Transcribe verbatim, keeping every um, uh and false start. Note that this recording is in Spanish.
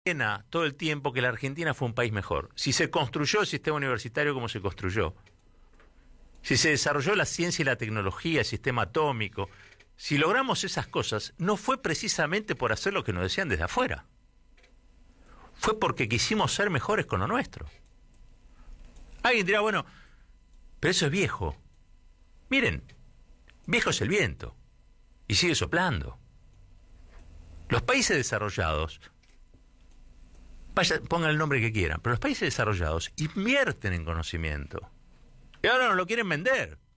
condena todo el tiempo que la Argentina fue un país mejor. Si se construyó el sistema universitario como se construyó, si se desarrolló la ciencia y la tecnología, el sistema atómico, si logramos esas cosas, no fue precisamente por hacer lo que nos decían desde afuera. Fue porque quisimos ser mejores con lo nuestro. Alguien dirá, bueno, pero eso es viejo. Miren, viejo es el viento y sigue soplando. Los países desarrollados, vaya, pongan el nombre que quieran, pero los países desarrollados invierten en conocimiento. Y ahora nos lo quieren vender.